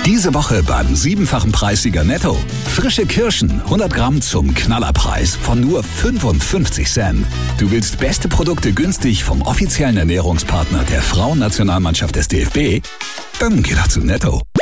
Diese Woche beim 7-fachen Preissieger Netto. Frische Kirschen, 100 Gramm zum Knallerpreis von nur 55 Cent. Du willst beste Produkte günstig vom offiziellen Ernährungspartner der Frauennationalmannschaft des DFB? Dann geh doch zu Netto.